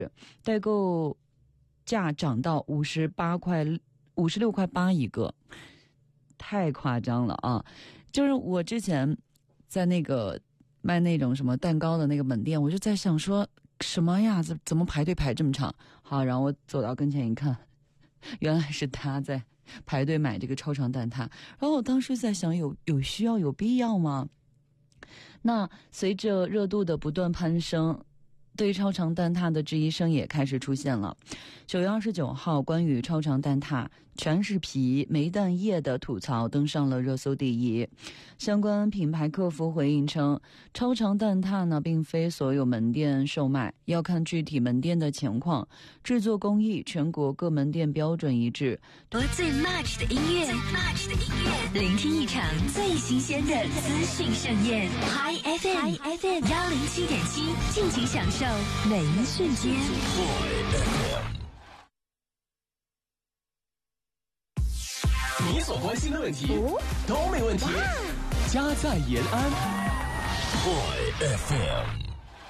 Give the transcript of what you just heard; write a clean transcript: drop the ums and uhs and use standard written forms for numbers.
代购价涨到56块8一个，太夸张了啊！就是我之前在那个卖那种什么蛋糕的那个门店，我就在想说什么呀，怎么排队排这么长？好，然后我走到跟前一看，原来是他在排队买这个超长蛋挞。然后我当时在想，有需要有必要吗？那随着热度的不断攀升，对于超长蛋挞的质疑声也开始出现了。9月29号，关于超长蛋挞全是皮没蛋液的吐槽登上了热搜第一。相关品牌客服回应称，超长蛋挞呢并非所有门店售卖，要看具体门店的情况，制作工艺全国各门店标准一致。 最 much 的音乐，聆听一场最新鲜的资讯盛宴。Hi FM 107.7，尽情享受每一瞬间。 你所关心的问题都没问题，家在延安。Hi FM。